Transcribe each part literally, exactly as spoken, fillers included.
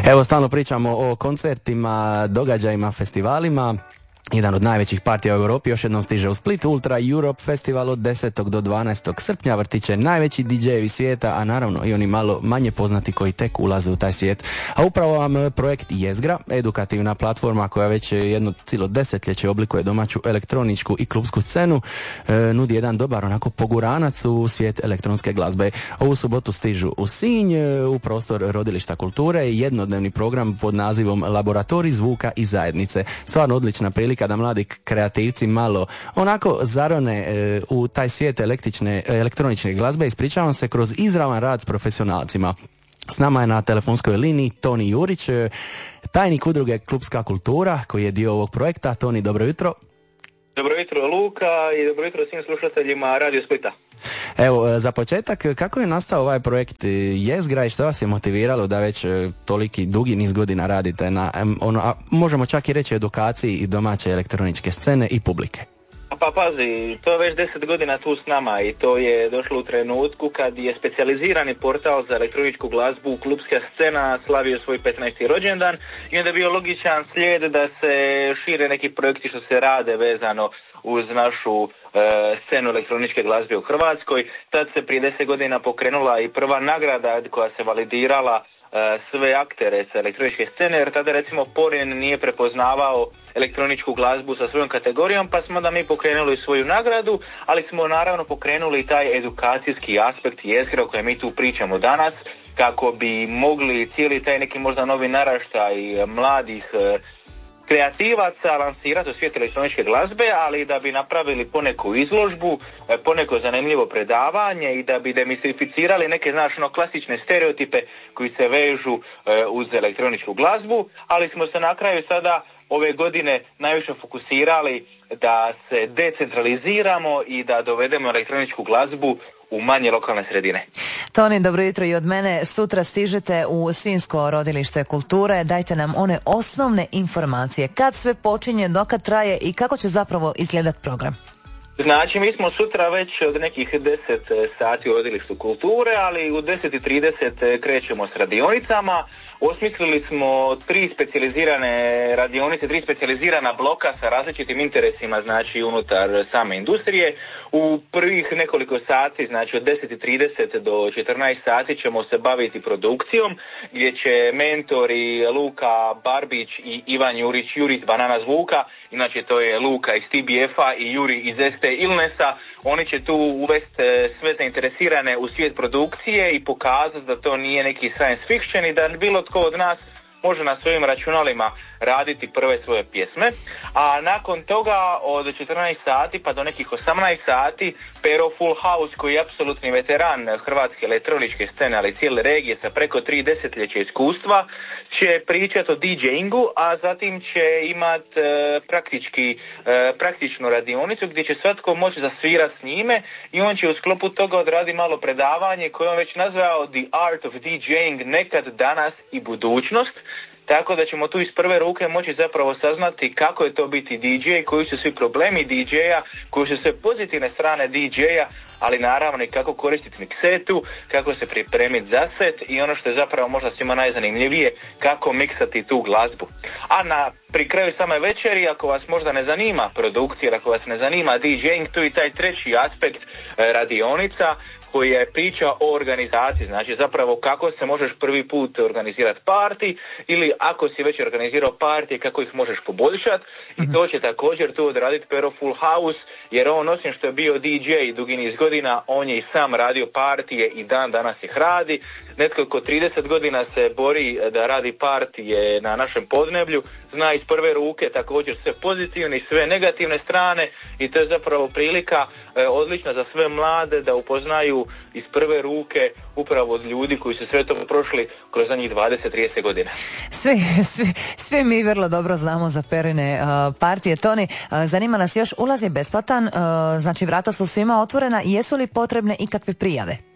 Evo, stalno pričamo o koncertima, događajima, festivalima. Jedan od najvećih partija u Europi još jednom stiže u Split, Ultra Europe Festival od desetog do dvanaestog srpnja. Vrtiće najveći didžejevi svijeta, a naravno i oni malo manje poznati koji tek ulaze u taj svijet. A upravo vam projekt Jezgra, edukativna platforma koja već jedno cijelo desetljeće oblikuje domaću elektroničku i klubsku scenu, e, nudi jedan dobar onako poguranac u svijet elektronske glazbe. Ovu subotu stižu u Sinj, u prostor Rodilišta kulture, jednodnevni program pod nazivom Laboratorij zvuka i zajednice. Stvarno odlična prilika da mladi kreativci malo onako zarone e, u taj svijet električne, elektronične glazbe. Ispričavam se kroz izravan rad s profesionalcima. S nama je na telefonskoj liniji Toni Jurić, tajnik udruge Klubska kultura, koji je dio ovog projekta. Toni, dobro jutro. Dobro jutro, Luka, i dobro jutro svim slušateljima Radio Splita. Evo, za početak, kako je nastao ovaj projekt Jezgra i što vas je motiviralo da već toliki dugi niz godina radite na, ono, a možemo čak i reći, edukaciji i domaće elektroničke scene i publike? Pa pazi, to je već deset godina tu s nama i to je došlo u trenutku kad je specijalizirani portal za elektroničku glazbu Klubska scena slavio svoj petnaesti rođendan i onda je bio logičan slijed da se šire neki projekti što se rade vezano uz našu e, scenu elektroničke glazbe u Hrvatskoj. Tad se prije deset godina pokrenula i prva nagrada koja se validirala e, sve aktere sa elektroničke scene, jer tada recimo Porin nije prepoznavao elektroničku glazbu sa svojom kategorijom, pa smo da mi pokrenuli svoju nagradu, ali smo naravno pokrenuli i taj edukacijski aspekt Jezgra o kojem mi tu pričamo danas, kako bi mogli cijeli taj neki možda novi naraštaj mladih e, kreativaca lansirati u svijet elektroničke glazbe, ali da bi napravili poneku izložbu, poneko zanimljivo predavanje i da bi demistificirali neke, znaš, ono, klasične stereotipe koji se vežu e, uz elektroničku glazbu, ali smo se na kraju sada ove godine najviše fokusirali da se decentraliziramo i da dovedemo elektroničku glazbu u manje lokalne sredine. Toni, dobro jutro i od mene. Sutra stižete u Sinjsko rodilište kulture. Dajte nam one osnovne informacije. Kad sve počinje, dokad traje i kako će zapravo izgledat program? Znači, mi smo sutra već od nekih deset sati u rodilištu kulture, ali u deset i trideset krećemo s radionicama. Osmislili smo tri specijalizirane radionice, tri specijalizirana bloka sa različitim interesima, znači unutar same industrije. U prvih nekoliko sati, znači od deset i trideset do četrnaest sati ćemo se baviti produkcijom, gdje će mentori Luka Barbić i Ivan Jurić, Juri iz Banana Zvuka, inače to je Luka iz T B F-a i Juri iz S T Illnessa, oni će tu uvesti sve zainteresirane u svijet produkcije i pokazati da to nije neki science fiction i da bilo tko od nas može na svojim računalima raditi prve svoje pjesme, a nakon toga od četrnaest sati pa do nekih osamnaest sati Pero Full House, koji je apsolutni veteran hrvatske elektroničke scene, ali cijele regije sa preko tri desetljeća iskustva, će pričati o DJingu, a zatim će imat e, praktički, e, praktičnu radionicu gdje će svatko moći zasvirati s njime i on će u sklopu toga odradi malo predavanje koje on već nazvao The Art of DJing, nekad, danas i budućnost. Tako da ćemo tu iz prve ruke moći zapravo saznati kako je to biti D J, koji su svi problemi D J-a, koji su sve pozitivne strane D J-a, ali naravno i kako koristiti miksetu, kako se pripremiti za set i ono što je zapravo možda svima najzanimljivije, kako miksati tu glazbu. A na pri kraju same večeri, ako vas možda ne zanima produkcija, ako vas ne zanima DJing, tu i taj treći aspekt e, radionica, koja je priča o organizaciji, znači zapravo kako se možeš prvi put organizirati party ili ako si već organizirao party, kako ih možeš poboljšati. Mm-hmm. I to će također tu odraditi Pero Full House, jer on osim što je bio D J dugi niz godina, on je i sam radio partije i dan danas ih radi. Netko ko trideset godina se bori da radi partije na našem podneblju, zna iz prve ruke također sve pozitivne i sve negativne strane i to je zapravo prilika e, odlična za sve mlade da upoznaju iz prve ruke upravo od ljudi koji su sve to prošli kroz zadnjih dvadeset do trideset godina. Svi, svi, svi mi vrlo dobro znamo za Perine uh, partije. Toni, uh, zanima nas još, ulaz je besplatan, uh, znači vrata su svima otvorena, jesu li potrebne ikakve prijave?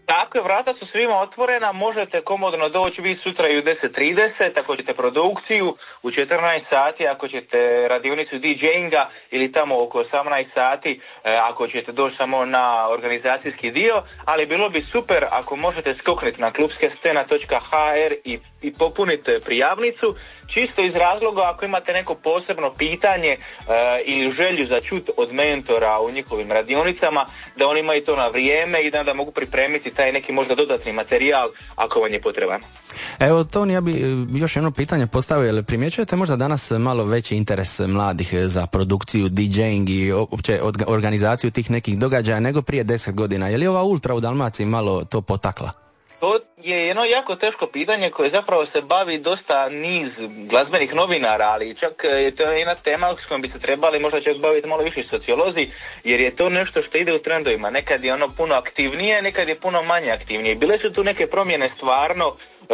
Tako je, vrata su svima otvorena, možete komodno doći vi sutra i u deset trideset, ako ćete produkciju, u četrnaest sati ako ćete radionicu DJinga ili tamo oko osamnaest sati ako ćete doći samo na organizacijski dio, ali bilo bi super ako možete skoknuti na klubska scena točka ha er i, i popuniti prijavnicu, čisto iz razloga ako imate neko posebno pitanje e, ili želju za čut od mentora u njihovim radionicama, da oni imaju to na vrijeme i da, da mogu pripremiti taj neki možda dodatni materijal ako vam je potreban. Evo Toni, ja bi još jedno pitanje postavio, jel primjećujete možda danas malo veći interes mladih za produkciju, DJing i uopće organizaciju tih nekih događaja nego prije deset godina? Je li ova Ultra u Dalmaciji malo to potakla? To je jedno jako teško pitanje koje zapravo se bavi dosta niz glazbenih novinara, ali čak je to jedna tema s kojom bi se trebali možda čak baviti malo više sociolozi, jer je to nešto što ide u trendovima. Nekad je ono puno aktivnije, nekad je puno manje aktivnije. Bile su tu neke promjene stvarno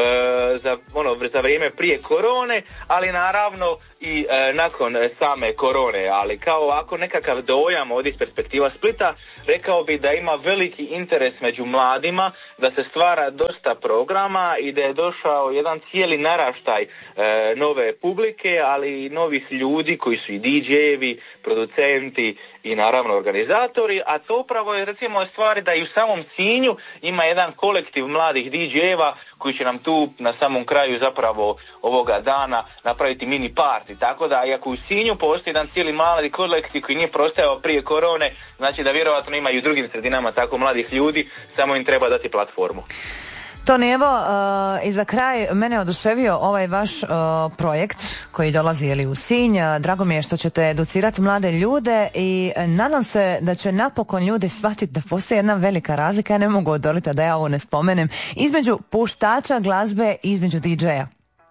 e, za, ono, za vrijeme prije korone, ali naravno i e, nakon same korone, ali kao ovako nekakav dojam ovdje iz perspektiva Splita, rekao bi da ima veliki interes među mladima, da se stvara dosta programa i da je došao jedan cijeli naraštaj e, nove publike, ali i novih ljudi koji su i didžejevi, producenti i naravno organizatori, a to upravo je recimo stvari da i u samom Sinju ima jedan kolektiv mladih didžejeva koji će nam tu na samom kraju zapravo ovoga dana napraviti mini party. Tako da iako u Sinju postoji jedan cijeli mladi kolektiv koji nije prostajao prije korone, znači da vjerojatno ima i u drugim sredinama tako mladih ljudi, samo im treba dati platformu. Toni, evo, uh, i za kraj mene oduševio ovaj vaš uh, projekt koji dolazi jeli, u Sinj. Drago mi je što ćete educirati mlade ljude i nadam se da će napokon ljudi shvatiti da postoji jedna velika razlika, ja ne mogu odoliti da ja ovo ne spomenem, između puštača glazbe i između didžeja.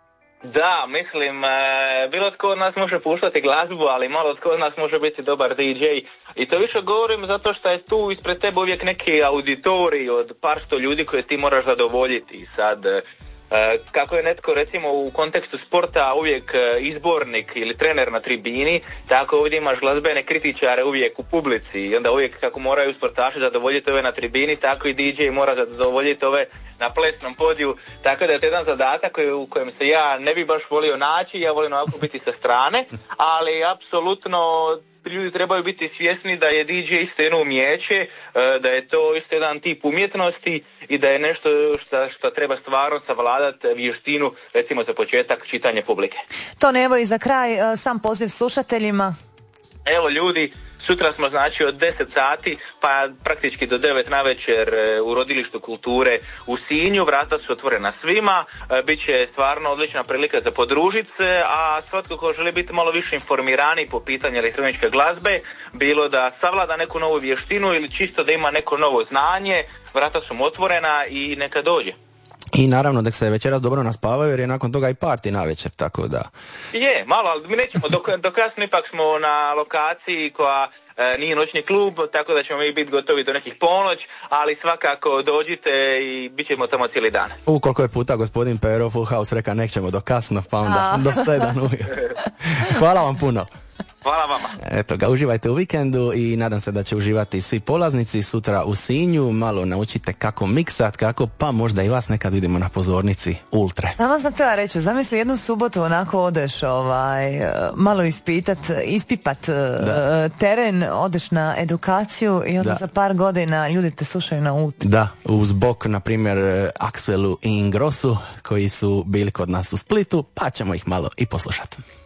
Da, mislim, e, bilo tko od nas može puštati glazbu, ali malo tko od nas može biti dobar didžej. I to više govorim zato što je tu ispred tebe uvijek neki auditorij od par sto ljudi koje ti moraš zadovoljiti. Sad, e, kako je netko recimo u kontekstu sporta uvijek izbornik ili trener na tribini, tako ovdje imaš glazbene kritičare uvijek u publici i onda uvijek kako moraju sportaši zadovoljiti ove na tribini, tako i didžej mora zadovoljiti ove na plesnom podiju, tako da je to jedan zadatak u kojem se ja ne bi baš volio naći, ja volim ovako biti sa strane, ali apsolutno ljudi trebaju biti svjesni da je didžej isto jedno umijeće, da je to isto jedan tip umjetnosti i da je nešto što, što treba stvarno savladati vještinu, recimo za početak čitanje publike. To ne, evo i za kraj sam poziv slušateljima. Evo ljudi, sutra smo znači od deset sati pa praktički do devet navečer u Rodilištu kulture u Sinju, vrata su otvorena svima, biće stvarno odlična prilika za podružit se, a svatko ko želi biti malo više informirani po pitanju elektroničke glazbe, bilo da savlada neku novu vještinu ili čisto da ima neko novo znanje, vrata su mu otvorena i neka dođe. I naravno da se večeras dobro naspavaju jer je nakon toga i party navečer, tako da... Je, malo, ali mi nećemo, dok, dok kasno ipak smo na lokaciji koja e, nije noćni klub, tako da ćemo mi biti gotovi do nekih ponoć, ali svakako dođite i bit ćemo tamo cijeli dan. U, koliko je puta gospodin Pero Full House reka nećemo do kasno, pa onda do sedam ujutro. Hvala vam puno. Hvala vama. Eto ga, uživajte u vikendu i nadam se da će uživati svi polaznici sutra u Sinju. Malo naučite kako miksat, kako, pa možda i vas nekad vidimo na pozornici Ultre. Samo sam htjela reći, zamisli jednu subotu onako odeš ovaj, malo ispitat, ispipat da. teren, odeš na edukaciju i onda da. za par godina ljudi te slušaju na Ultri. Da, uz bok, na primjer, Axwellu i Ingrossu koji su bili kod nas u Splitu, pa ćemo ih malo i poslušati.